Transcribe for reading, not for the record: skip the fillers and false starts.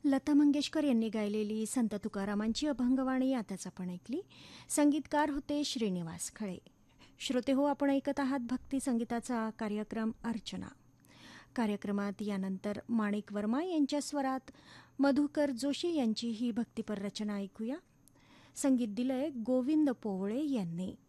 लता मंगेशकर यांनी गायलेली संत तुकारामांची अभंगवाणी आताच आपण ऐकली. संगीतकार होते श्रीनिवास खळे. श्रोते हो, आपण ऐकत आहात भक्ती संगीताचा कार्यक्रम अर्चना. कार्यक्रमात यानंतर माणिक वर्मा यांच्या स्वरात मधुकर जोशी यांची ही भक्तिपर रचना ऐकूया. संगीत दिलंय गोविंद पोवळे यांनी.